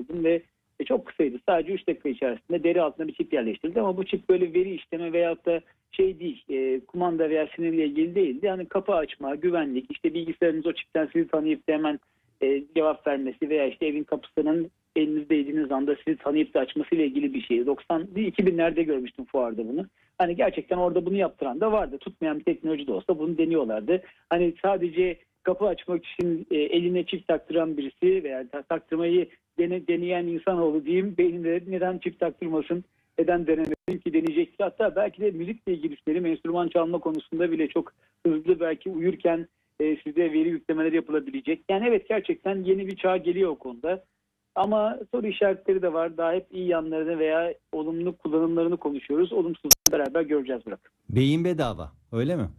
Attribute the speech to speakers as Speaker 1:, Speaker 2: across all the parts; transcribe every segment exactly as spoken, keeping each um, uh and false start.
Speaker 1: yaptırdım ve e, çok kısaydı. Sadece üç dakika içerisinde deri altına bir çip yerleştirildi ama bu çip böyle veri işleme veyahut da şey değil, e, kumanda veya sinirle ilgili değildi. Yani kapı açma, güvenlik, işte bilgisayarınız o çipten sizi tanıyıp da hemen e, cevap vermesi veya işte evin kapısının elinizde yediğiniz anda sizi tanıyıp da açması ile ilgili bir şey. doksan iki binlerde görmüştüm fuarda bunu. Hani gerçekten orada bunu yaptıran da vardı. Tutmayan bir teknoloji de olsa bunu deniyorlardı. Hani sadece kapı açmak için e, eline çip taktıran birisi veya taktırmayı dene, deneyen insanoğlu diyeyim, beynine neden çip taktırmasın, neden denemesin ki, deneyecektir. Hatta belki de müzikle ilgili üstelik enstrüman çalma konusunda bile çok hızlı, belki uyurken e, size veri yüklemeleri yapılabilecek. Yani evet, gerçekten yeni bir çağ geliyor o konuda. Ama soru işaretleri de var. Daha hep iyi yanlarını veya olumlu kullanımlarını konuşuyoruz. Olumsuzluğunu beraber göreceğiz Burak.
Speaker 2: Beyin bedava, öyle mi?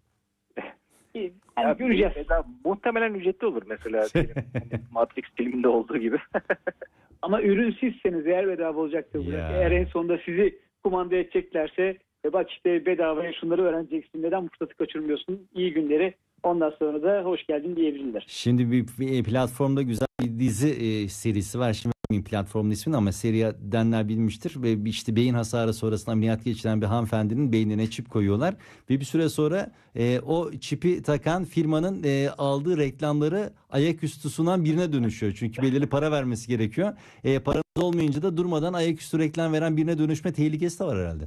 Speaker 1: Yani ya, göreceğiz.
Speaker 3: Bedava, muhtemelen ücretli olur mesela. Matrix filminde olduğu gibi.
Speaker 1: Ama ürün sizseniz eğer bedava olacaktır Burak. Eğer en sonunda sizi kumanda edeceklerse e bak işte bedavaya şunları öğreneceksin, neden bu fırsatı kaçırmıyorsun, iyi günleri, ondan sonra da hoş geldin diyebilirler.
Speaker 2: Şimdi bir, bir platformda güzel bir dizi e, serisi var. Şimdi platformun ismini ama seridenler bilmiştir. Ve işte beyin hasarı sonrasında ameliyat geçiren bir hanımefendinin beynine çip koyuyorlar. Ve bir süre sonra e, o çipi takan firmanın e, aldığı reklamları ayaküstü sunan birine dönüşüyor. Çünkü belirli para vermesi gerekiyor. E, paranız olmayınca da durmadan ayaküstü reklam veren birine dönüşme tehlikesi de var herhalde.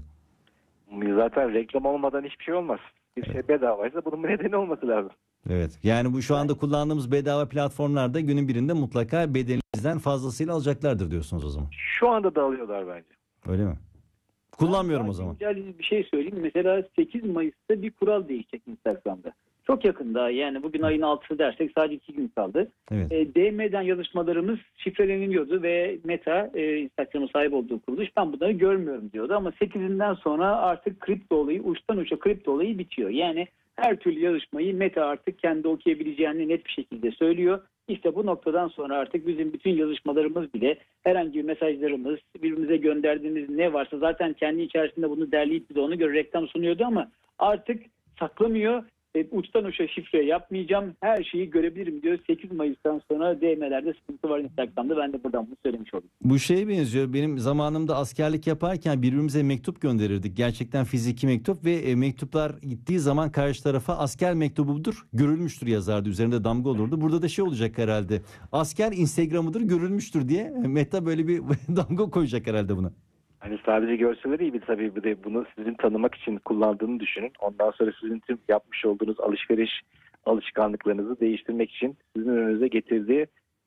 Speaker 3: Zaten reklam olmadan hiçbir şey olmaz. Bir şey bedavaysa bunun bir nedeni olması lazım.
Speaker 2: Evet. Yani bu şu anda kullandığımız bedava platformlarda günün birinde mutlaka bedelinizden fazlasıyla alacaklardır diyorsunuz o zaman.
Speaker 3: Şu anda da alıyorlar bence.
Speaker 2: Öyle mi? Kullanmıyorum
Speaker 1: ben
Speaker 2: o zaman.
Speaker 1: Güzel bir şey söyleyeyim. Mesela sekiz Mayıs'ta bir kural değişecek Instagram'da. Çok yakın daha, yani bugün ayın altısı dersek sadece iki gün kaldı.
Speaker 2: Evet.
Speaker 1: E, D M'den yazışmalarımız şifreleniliyordu ve Meta, e, Instagram'a sahip olduğu kuruluş, ben bunları görmüyorum diyordu. Ama sekizinden sonra artık kripto olayı, uçtan uça kripto olayı bitiyor. Yani her türlü yazışmayı Meta artık kendi okuyabileceğini net bir şekilde söylüyor. İşte bu noktadan sonra artık bizim bütün yazışmalarımız bile, herhangi bir mesajlarımız, birbirimize gönderdiğimiz ne varsa zaten kendi içerisinde bunu derleyip bize ona göre reklam sunuyordu ama artık saklamıyor. E, uçtan uça şifre yapmayacağım, her şeyi görebilirim diyor. sekiz Mayıs'tan sonra D M'lerde sıkıntı var Instagram'da. Ben de buradan bunu söylemiş oldum.
Speaker 2: Bu şeye benziyor. Benim zamanımda askerlik yaparken birbirimize mektup gönderirdik. Gerçekten fiziki mektup ve e, mektuplar gittiği zaman karşı tarafa asker mektubudur, görülmüştür yazardı. Üzerinde damga olurdu. Burada da şey olacak herhalde. Asker Instagram'ıdır, görülmüştür diye Meta böyle bir damga koyacak herhalde buna.
Speaker 3: Hani sadece görseleri iyi bir, tabii bir de bunu sizin tanımak için kullandığını düşünün. Ondan sonra sizin tüm yapmış olduğunuz alışveriş alışkanlıklarınızı değiştirmek için sizin önünüze getirdiği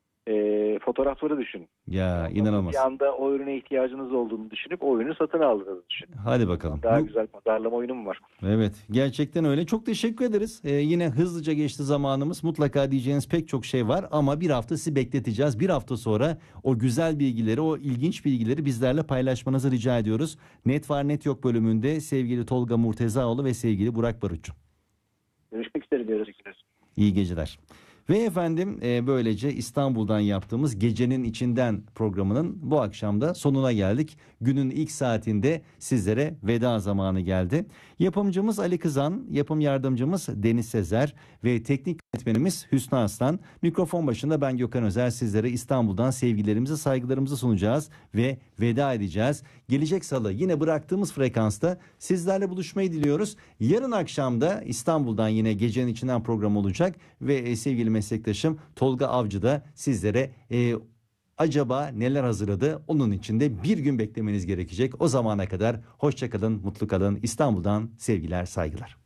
Speaker 3: e, fotoğrafları düşünün.
Speaker 2: Ya inanılmaz.
Speaker 3: Bir anda o ürüne ihtiyacınız olduğunu düşünüp o ürünü satın aldığınızı düşünün.
Speaker 2: Hadi bakalım.
Speaker 3: Daha
Speaker 2: Bu...
Speaker 3: güzel pazarlama oyunu mu var?
Speaker 2: Evet, gerçekten öyle. Çok teşekkür ederiz. Ee, yine hızlıca geçti zamanımız. Mutlaka diyeceğiniz pek çok şey var ama bir hafta sizi bekleteceğiz. Bir hafta sonra o güzel bilgileri, o ilginç bilgileri bizlerle paylaşmanızı rica ediyoruz. Net var net yok bölümünde sevgili Tolga Murtezaoğlu ve sevgili Burak Barutçu.
Speaker 1: Görüşmek üzere diyoruz.
Speaker 2: İyi geceler. Ve efendim e, böylece İstanbul'dan yaptığımız Gecenin İçinden programının bu akşamda sonuna geldik. Günün ilk saatinde sizlere veda zamanı geldi. Yapımcımız Ali Kızan, yapım yardımcımız Deniz Sezer ve teknik yönetmenimiz Hüsnü Aslan. Mikrofon başında ben Gökhan Özer, sizlere İstanbul'dan sevgilerimizi, saygılarımızı sunacağız ve veda edeceğiz. Gelecek salı yine bıraktığımız frekansta sizlerle buluşmayı diliyoruz. Yarın akşamda İstanbul'dan yine Gecenin İçinden program olacak ve e, sevgili meslektaşım Tolga Avcı da sizlere e, acaba neler hazırladı, onun için de bir gün beklemeniz gerekecek. O zamana kadar hoşça kalın, mutlu kalın. İstanbul'dan sevgiler, saygılar.